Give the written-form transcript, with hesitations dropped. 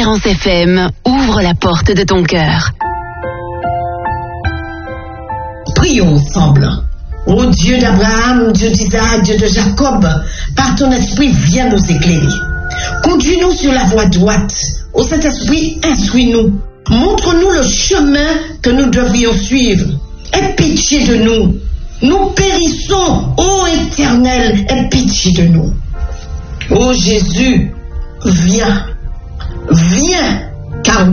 Espérance FM ouvre la porte de ton cœur. Prions ensemble. Ô Dieu d'Abraham, Dieu d'Isaac, Dieu de Jacob, par ton esprit, viens nous éclairer. Conduis-nous sur la voie droite. Ô Saint-Esprit, instruis-nous. Montre-nous le chemin que nous devrions suivre. Aie pitié de nous. Nous périssons, ô Éternel, aie pitié de nous. Ô Jésus, viens. Viens